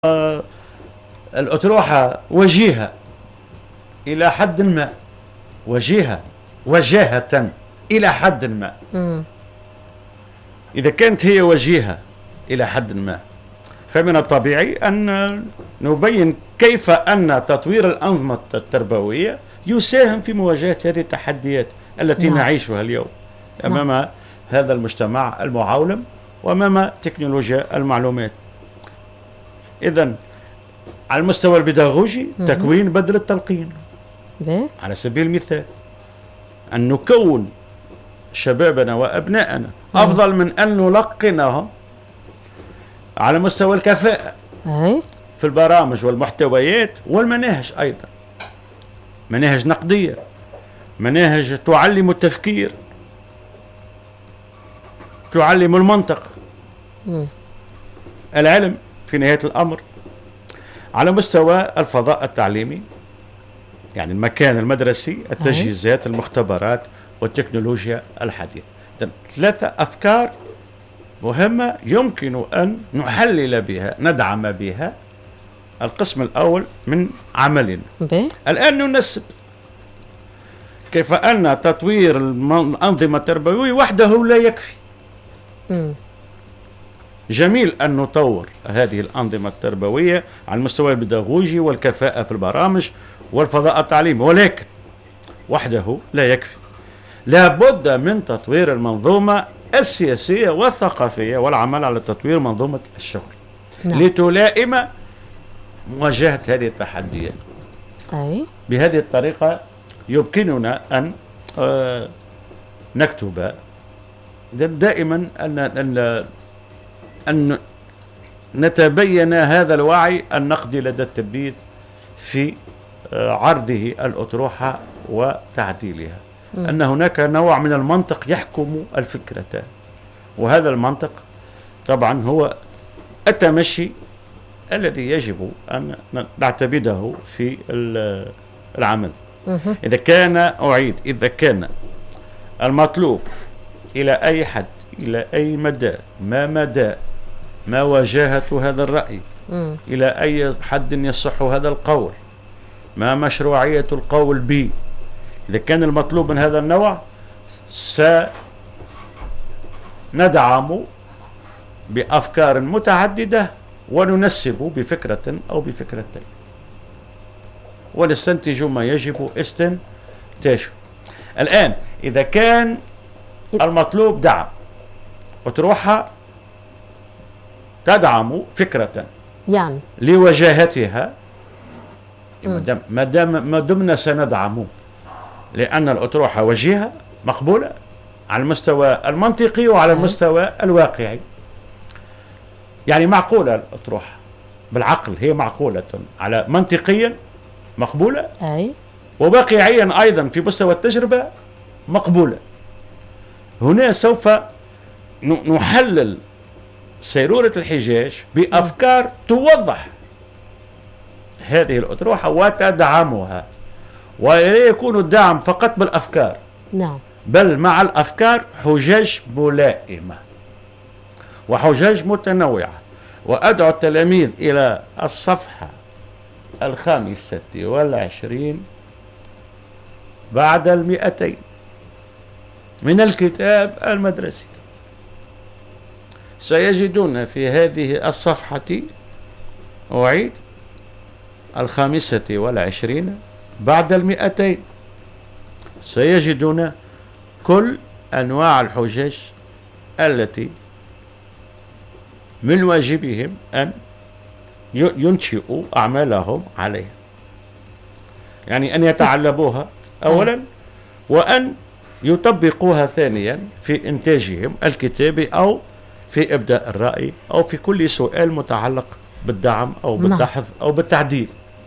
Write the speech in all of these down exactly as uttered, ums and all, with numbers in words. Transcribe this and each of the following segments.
آه، الأطروحة وجيهة إلى حد ما، وجيهة وجاهة إلى حد ما. مم. إذا كانت هي وجيهة إلى حد ما، فمن الطبيعي أن نبين كيف أن تطوير الأنظمة التربوية يساهم في مواجهة هذه التحديات التي نعم. نعيشها اليوم أمام نعم. هذا المجتمع المعولم وأمام تكنولوجيا المعلومات. إذن على المستوى البيداغوجي تكوين بدل التلقين. بيه؟ على سبيل المثال أن نكون شبابنا وأبنائنا أفضل من أن نلقنهم على مستوى الكفاءة أي في البرامج والمحتويات والمناهج، أيضا مناهج نقدية، مناهج تعلم التفكير، تعلم المنطق، مم. العلم في نهاية الأمر. على مستوى الفضاء التعليمي، يعني المكان المدرسي، التجهيزات، المختبرات والتكنولوجيا الحديثة. ثلاثة أفكار مهمة يمكن أن نحلل بها، ندعم بها القسم الأول من عملنا. بيه؟ الآن ننسب كيف أن تطوير الأنظمة التربوية وحده لا يكفي. مم. جميل أن نطور هذه الأنظمة التربوية على المستوى البيداغوجي والكفاءة في البرامج والفضاء التعليمي، ولكن وحده لا يكفي. لا بد من تطوير المنظومة السياسية والثقافية والعمل على تطوير منظومة الشغل. نعم. لتلائم مواجهة هذه التحديات. أي بهذه الطريقة يمكننا أن آه نكتب دائما أن أن أن نتبين هذا الوعي النقدي لدى التلميذ في آه عرضه الأطروحة وتعديلها. م. أن هناك نوع من المنطق يحكم الفكرة، وهذا المنطق طبعا هو التمشي الذي يجب أن نعتمده في العمل. مه. إذا كان أعيد إذا كان المطلوب إلى أي حد، إلى أي مدى، ما مدى ما وجاهة هذا الرأي، مم. إلى أي حد يصح هذا القول، ما مشروعية القول به، إذا كان المطلوب من هذا النوع سندعم بأفكار متعددة وننسب بفكرة أو بفكرتين ونستنتج ما يجب استنتاجه. الآن إذا كان المطلوب دعم أطروحة تدعم فكرة يعني لوجاهتها، ما دام ما دمنا سندعم، لأن الأطروحة وجيهة مقبولة على المستوى المنطقي وعلى المستوى الواقعي. يعني معقولة الأطروحة بالعقل، هي معقولة على منطقيا مقبولة، أي وواقعيا أيضا في مستوى التجربة مقبولة. هنا سوف نحلل سيرورة الحجاج بأفكار توضح هذه الأطروحة وتدعمها، ولا يكون الدعم فقط بالأفكار، نعم، بل مع الأفكار حجاج ملائمة وحجاج متنوعة. وأدعو التلاميذ إلى الصفحة الخامسة والعشرين بعد المئتين من الكتاب المدرسي. سيجدون في هذه الصفحة، أعيد، الخامسة والعشرين بعد المئتين، سيجدون كل أنواع الحجج التي من واجبهم أن ينشئوا أعمالهم عليها، يعني أن يتعلموها أولا وأن يطبقوها ثانيا في إنتاجهم الكتابي أو في إبداء الرأي أو في كل سؤال متعلق بالدعم أو بالبحث أو بالتعديل.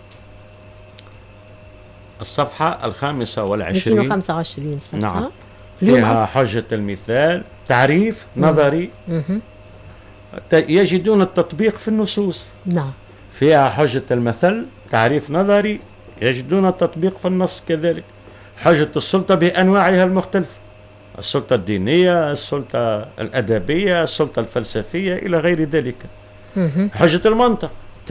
الصفحة الخامسة والعشرين مئتين وخمسة وعشرين صفحة. نعم، فيها حجة المثال، تعريف نظري، مم. يجدون التطبيق في النصوص. نعم. فيها حجة المثل، تعريف نظري، يجدون التطبيق في النص كذلك. حجة السلطة بأنواعها المختلفة، السلطة الدينية، السلطة الأدبية، السلطة الفلسفية، إلى غير ذلك. مم. حجة المنطق،